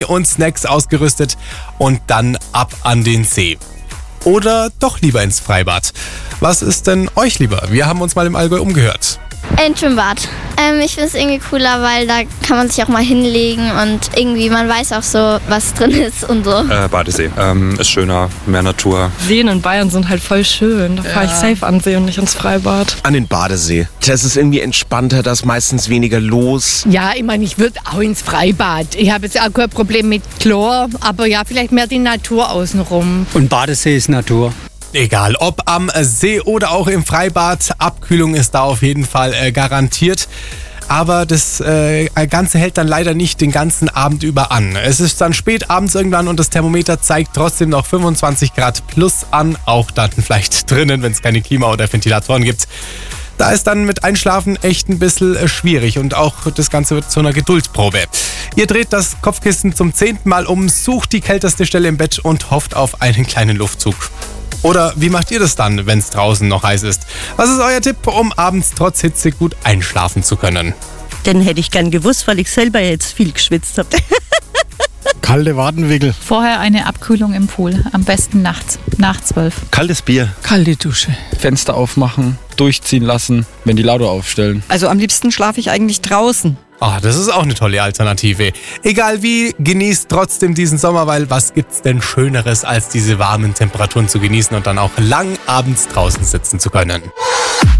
und Snacks ausgerüstet und dann ab an den See. Oder doch lieber ins Freibad? Was ist denn euch lieber? Wir haben uns mal im Allgäu umgehört. Ein Schwimmbad. Ich finde es irgendwie cooler, weil da kann man sich auch mal hinlegen und irgendwie man weiß auch so, was drin ist und so. Badesee. Ist schöner, mehr Natur. Seen in Bayern sind halt voll schön. Da fahre ich safe an den See und nicht ins Freibad. An den Badesee. Das ist irgendwie entspannter, da ist meistens weniger los. Ja, ich meine, ich würde auch ins Freibad. Ich habe jetzt auch kein Problem mit Chlor, aber ja, vielleicht mehr die Natur außenrum. Und Badesee ist Natur. Egal, ob am See oder auch im Freibad, Abkühlung ist da auf jeden Fall garantiert. Aber das Ganze hält dann leider nicht den ganzen Abend über an. Es ist dann spät abends irgendwann und das Thermometer zeigt trotzdem noch 25 Grad plus an. Auch dann vielleicht drinnen, wenn es keine Klima- oder Ventilatoren gibt. Da ist dann mit Einschlafen echt ein bisschen schwierig und auch das Ganze wird zu einer Geduldsprobe. Ihr dreht das Kopfkissen zum 10. Mal um, sucht die kälteste Stelle im Bett und hofft auf einen kleinen Luftzug. Oder wie macht ihr das dann, wenn es draußen noch heiß ist? Was ist euer Tipp, um abends trotz Hitze gut einschlafen zu können? Den hätte ich gern gewusst, weil ich selber jetzt viel geschwitzt habe. Kalte Wadenwickel. Vorher eine Abkühlung im Pool, am besten nachts, nach 12. Kaltes Bier. Kalte Dusche. Fenster aufmachen, durchziehen lassen, Ventilator aufstellen. Also am liebsten schlafe ich eigentlich draußen. Das ist auch eine tolle Alternative. Egal wie, genießt trotzdem diesen Sommer, weil was gibt's denn Schöneres, als diese warmen Temperaturen zu genießen und dann auch lang abends draußen sitzen zu können.